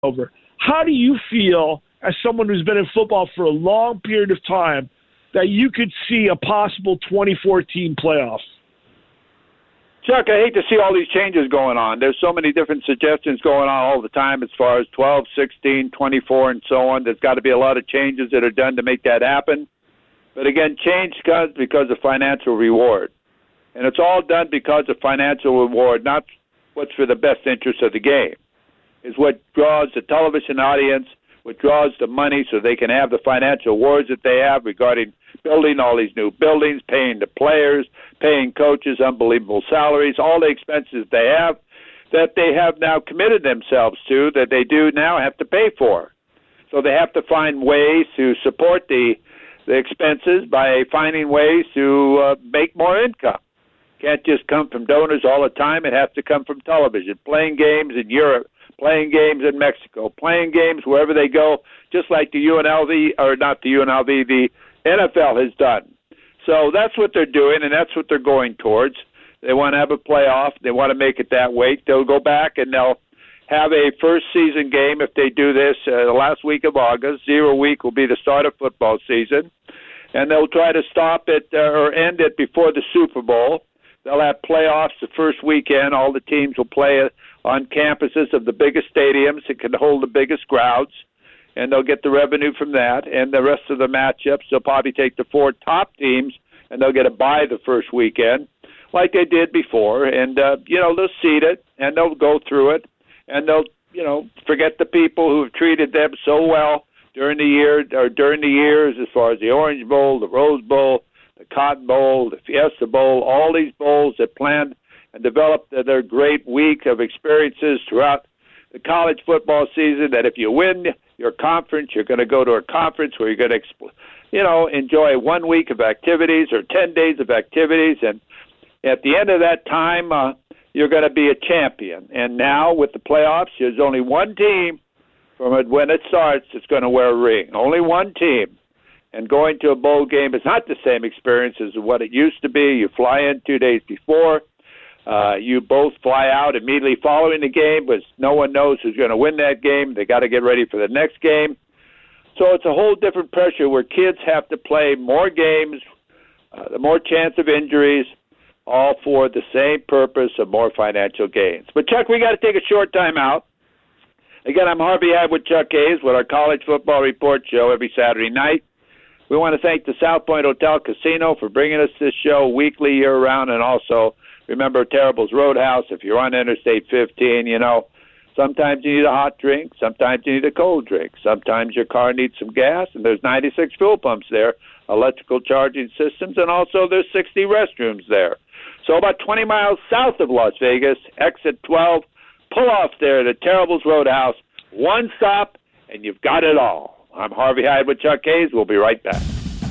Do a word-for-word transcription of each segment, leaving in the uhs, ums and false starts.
over. How do you feel, as someone who's been in football for a long period of time, that you could see a possible twenty-four team playoff? Chuck, I hate to see all these changes going on. There's so many different suggestions going on all the time as far as twelve, sixteen, twenty-four, and so on. There's got to be a lot of changes that are done to make that happen. But again, change comes because of financial reward. And it's all done because of financial reward, not what's for the best interest of the game. It's what draws the television audience, what draws the money so they can have the financial awards that they have regarding building all these new buildings, paying the players, paying coaches unbelievable salaries, all the expenses they have that they have now committed themselves to that they do now have to pay for. So they have to find ways to support the, the expenses by finding ways to uh, make more income. Can't just come from donors all the time. It has to come from television, playing games in Europe, playing games in Mexico, playing games wherever they go, just like the U N L V, or not the U N L V, the N F L has done. So that's what they're doing, and that's what they're going towards. They want to have a playoff. They want to make it that way. They'll go back and they'll have a first season game if they do this uh, the last week of August. Zero week will be the start of football season. And they'll try to stop it uh, or end it before the Super Bowl. They'll have playoffs the first weekend. All the teams will play on campuses of the biggest stadiums that can hold the biggest crowds, and they'll get the revenue from that. And the rest of the matchups, they'll probably take the four top teams, and they'll get a bye the first weekend, like they did before. And, uh, you know, they'll seed it, and they'll go through it, and they'll, you know, forget the people who have treated them so well during the year or during the years as far as the Orange Bowl, the Rose Bowl, the Cotton Bowl, the Fiesta Bowl, all these bowls that planned and developed their great week of experiences throughout the college football season, that if you win your conference, you're going to go to a conference where you're going to, you know, enjoy one week of activities or ten days of activities. And at the end of that time, uh, you're going to be a champion. And now with the playoffs, there's only one team from it when it starts that's going to wear a ring. Only one team. And going to a bowl game is not the same experience as what it used to be. You fly in two days before. Uh, you both fly out immediately following the game, but no one knows who's going to win that game. They got to get ready for the next game. So it's a whole different pressure where kids have to play more games, uh, the more chance of injuries, all for the same purpose of more financial gains. But, Chuck, we got to take a short time out. Again, I'm Harvey Hyde with Chuck Hayes with our College Football Report show every Saturday night. We want to thank the South Point Hotel Casino for bringing us this show weekly, year-round, and also remember Terrible's Roadhouse. If you're on Interstate fifteen, you know, sometimes you need a hot drink, sometimes you need a cold drink, sometimes your car needs some gas, and there's ninety-six fuel pumps there, electrical charging systems, and also there's sixty restrooms there. So about twenty miles south of Las Vegas, exit twelve, pull off there to Terrible's Roadhouse, one stop, and you've got it all. I'm Harvey Hyde with Chuck Hayes. We'll be right back.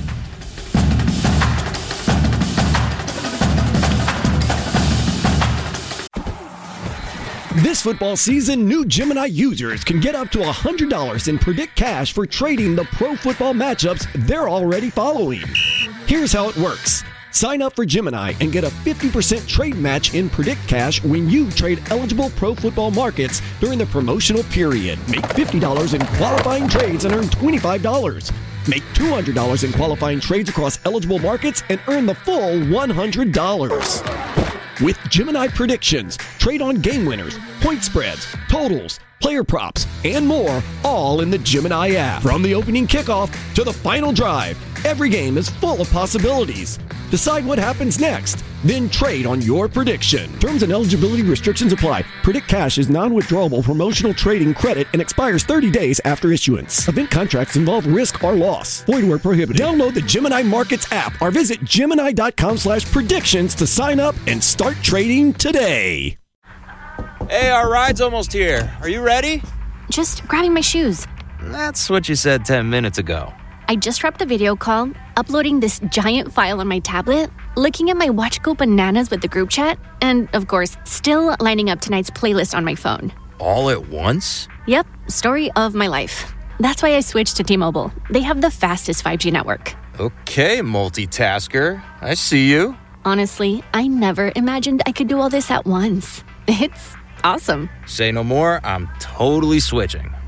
This football season, new Gemini users can get up to one hundred dollars in Predict Cash for trading the pro football matchups they're already following. Here's how it works. Sign up for Gemini and get a fifty percent trade match in Predict Cash when you trade eligible pro football markets during the promotional period. Make fifty dollars in qualifying trades and earn twenty-five dollars. Make two hundred dollars in qualifying trades across eligible markets and earn the full one hundred dollars. With Gemini predictions, trade on game winners, point spreads, totals, player props, and more, all in the Gemini app. From the opening kickoff to the final drive, every game is full of possibilities. Decide what happens next, then trade on your prediction. Terms and eligibility restrictions apply. Predict Cash is non-withdrawable promotional trading credit and expires thirty days after issuance. Event contracts involve risk or loss. Void where prohibited. Download the Gemini Markets app or visit Gemini.com slash predictions to sign up and start trading today. Hey, our ride's almost here. Are you ready? Just grabbing my shoes. That's what you said ten minutes ago. I just wrapped a video call, uploading this giant file on my tablet, looking at my watch go bananas with the group chat, and, of course, still lining up tonight's playlist on my phone. All at once? Yep, story of my life. That's why I switched to T-Mobile. They have the fastest five G network. Okay, multitasker. I see you. Honestly, I never imagined I could do all this at once. It's awesome. Say no more. I'm totally switching.